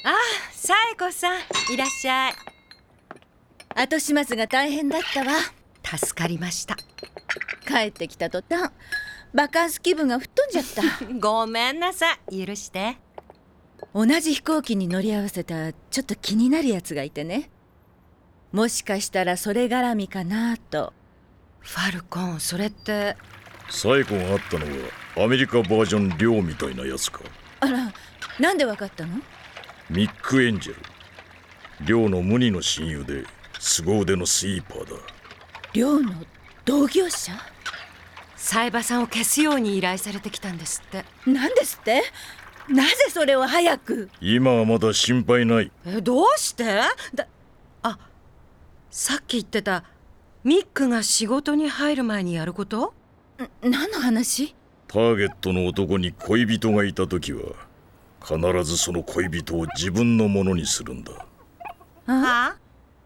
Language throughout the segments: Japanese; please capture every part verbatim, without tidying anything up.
ああ、紗栄子さん、いらっしゃい。 後始末が大変だったわ。 助かりました。 帰ってきた途端バカンス気分が吹っ飛んじゃったごめんなさい、許して。 同じ飛行機に乗り合わせたちょっと気になるやつがいてね。もしかしたらそれ絡みかなと。 ファルコン、それって。 紗栄子があったのはアメリカバージョン寮みたいなやつか。 あら、なんでわかったの？ ミック・エンジェル、寮の無二の親友で凄腕のスイーパーだ。 寮の同業者？ 冴羽さんを消すように依頼されてきたんですって。 なんですって？なぜそれを早く？ 今はまだ心配ない。 え、どうしてだ。あ、さっき言ってたミックが仕事に入る前にやること？ 何の話？ ターゲットの男に恋人がいた時は必ずその恋人を自分のものにするんだ。 はあ？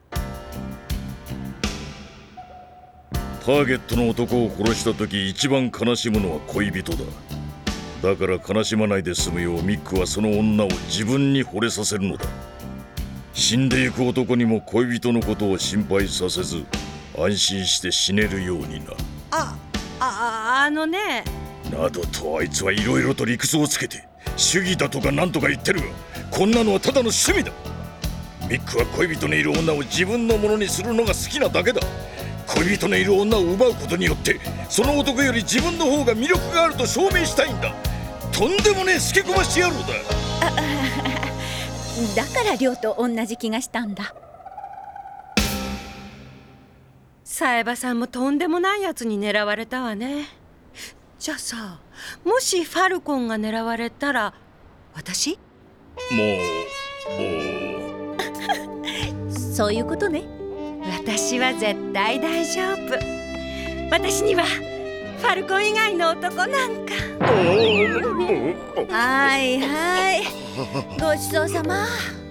ターゲットの男を殺した時一番悲しむのは恋人だ。だから悲しまないで済むようミックはその女を自分に惚れさせるのだ。死んでゆく男にも恋人のことを心配させず安心して死ねるようにな。 あ、あ、あのね。 などとあいつはいろいろと理屈をつけて主義だとかなんとか言ってるが、こんなのはただの趣味だ。ミックは恋人のいる女を自分のものにするのが好きなだけだ。恋人のいる女を奪うことによってその男より自分の方が魅力があると証明したいんだ。とんでもねえスケコマしてやるのだ。 だから亮と同じ気がしたんだ。 冴羽さんもとんでもないやつに狙われたわね。じゃあさ、もしファルコンが狙われたら私？ もうそういうことね。 私は絶対大丈夫。私にはファルコン以外の男なんか。 はいはい、ごちそうさま。